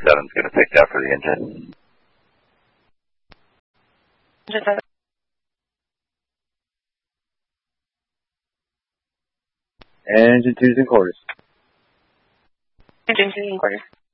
7's going to pick up for the engine. Engine 2's in quarters. Engine 2's in quarters.